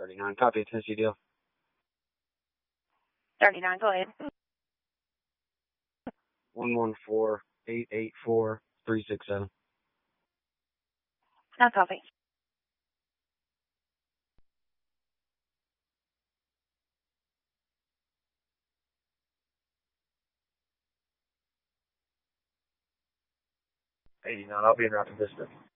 39, copy, Tennessee deal. 39, go ahead. 114-884-367. No copy. $89, I'll be in rapid distance.